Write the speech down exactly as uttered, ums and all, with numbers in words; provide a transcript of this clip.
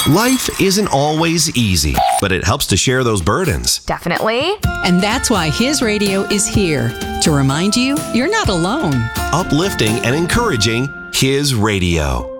Life isn't always easy, but it helps to share those burdens. Definitely. And that's why His Radio is here to remind you you're not alone. Uplifting and encouraging His Radio.